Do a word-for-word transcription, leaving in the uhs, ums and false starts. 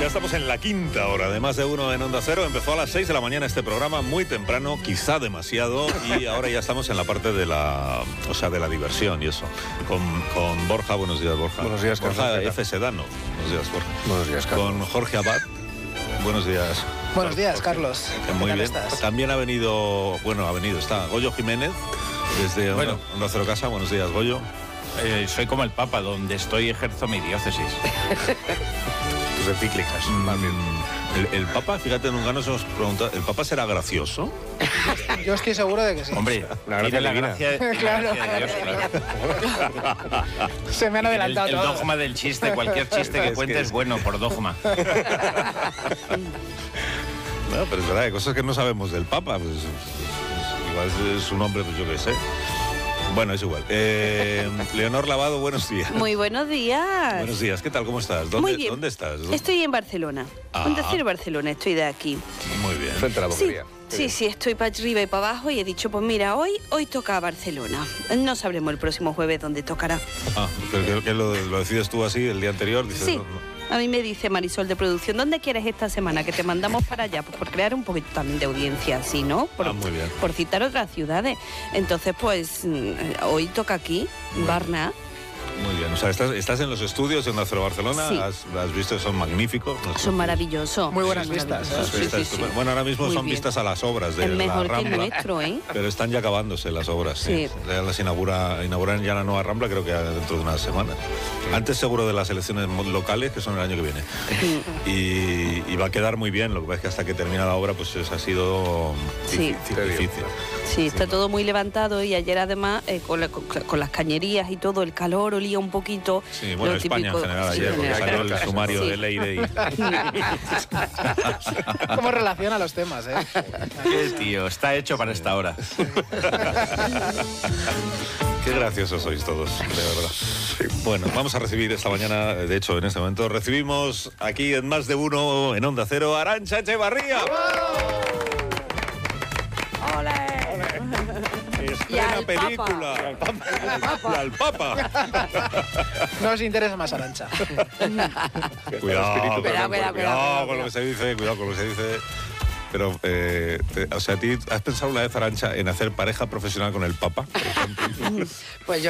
estamos en la quinta hora de Más de Uno en Onda Cero. Empezó a las seis de la mañana este programa, muy temprano, quizá demasiado, y ahora ya estamos en la parte de la, o sea, de la diversión y eso. Con, con Borja, buenos días, Borja. Buenos días, Borja Carlos. F. Sedano. Buenos días, Borja. Buenos días, Carlos. Con Jorge Abad. Buenos días. Buenos días, Jorge. Carlos. Muy ¿Qué tal bien. estás? También ha venido, bueno, ha venido, está Goyo Jiménez, desde Bueno. Onda, Onda Cero Casa. Buenos días, Goyo. Eh, soy como el Papa, donde estoy ejerzo mi diócesis. Tus encíclicas, más bien. El, el Papa, fíjate, nunca nos hemos preguntado, ¿el Papa será gracioso? Yo estoy seguro de que sí. Hombre, La gracia tiene la divina. gracia, la Claro. gracia de Dios, claro. Se me han El, adelantado el todos. dogma del chiste, cualquier chiste que Es cuente que- es bueno por dogma. No, pero es verdad, hay cosas que no sabemos del Papa. Pues, pues, igual es un hombre, pues yo qué sé. Bueno, es igual. Eh, Leonor Lavado, buenos días. Muy buenos días. Buenos días, ¿qué tal? ¿Cómo estás? ¿Dónde, Muy bien. ¿dónde estás? ¿Dónde- Estoy en Barcelona. Ah. Onda Cero Barcelona, estoy de aquí. Muy bien. Frente a la Sí, boquería. sí, sí, estoy para arriba y para abajo y he dicho, pues mira, hoy, hoy toca Barcelona. No sabremos el próximo jueves dónde tocará. Ah, pero que, que lo, lo decides tú así el día anterior. Dices, Sí. no, no. A mí me dice Marisol de producción, ¿dónde quieres esta semana? Que te mandamos para allá, pues por crear un poquito también de audiencia, así, ¿no? Por, Ah, muy bien. por citar otras ciudades. Entonces, pues, mm, hoy toca aquí, Barna. Muy bien. O sea, estás, estás en los estudios de Onda Cero Barcelona. Sí. Has, has visto, son magníficos. los Son estudios. maravillosos. Muy buenas Son vistas, ¿eh? maravillosos. Las Sí, vistas sí, sí. estupendas. Bueno, ahora mismo Muy son bien. vistas a las obras de Es mejor la que el Rambla. nuestro, ¿eh? Pero están ya acabándose las obras. Sí. Sí. Ya las inaugura, inauguran ya la nueva Rambla, creo que dentro de unas semanas. Antes seguro de las elecciones mo- locales, que son el año que viene. Y, y va a quedar muy bien. Lo que pasa es que hasta que termina la obra, pues es- ha sido Sí. difícil. difícil. Sí, está todo muy levantado y ayer además eh, con, la- con- con las cañerías y todo, el calor olía un poquito. Sí, bueno, lo España típico- en general sí, ayer, en porque general, salió el claro. sumario Sí. de Leire y... ¿Cómo relaciona los temas, eh? Qué tío, está hecho para esta hora. Qué graciosos sois todos, de verdad. Bueno, vamos a recibir esta mañana, de hecho, en este momento, recibimos aquí en Más de Uno, en Onda Cero, a Arantxa Echevarría. Y Estrena al película. Y al Papa. No os interesa más Arantxa. Cuidado, Cuidado, cuidado, cuidado cuidado, con lo que se dice, cuidado con lo que se dice. Pero, eh, te- o sea, ¿a ti has pensado una vez, Arantxa, en hacer pareja profesional con el Papa, por ejemplo? Pues yo